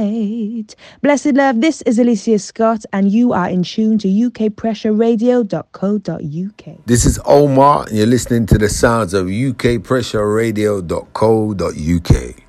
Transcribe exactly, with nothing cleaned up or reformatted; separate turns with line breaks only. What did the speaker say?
night. Blessed love, this is Alicia Scott, and you are in tune to U K pressure radio dot co dot U K.
This is Omar, and you're listening to the sounds of U K pressure radio dot co dot U K.